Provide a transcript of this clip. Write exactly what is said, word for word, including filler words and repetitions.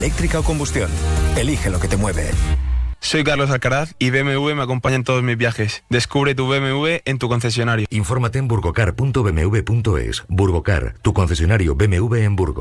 Eléctrica o combustión. Elige lo que te mueve. Soy Carlos Alcaraz y B M W me acompaña en todos mis viajes. Descubre tu B M W en tu concesionario. Infórmate en burgocar punto b m w punto es. Burgocar, tu concesionario B M W en Burgos.